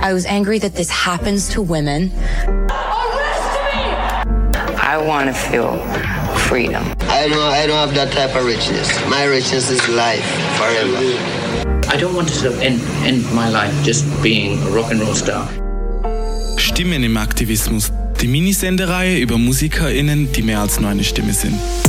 I was angry that this happens to women. I want to feel freedom. I don't have that type of richness. My richness is life forever. I don't want to end my life just being a rock and roll star. Stimmen im Aktivismus. Die Minisendereihe über MusikerInnen, die mehr als nur eine Stimme sind.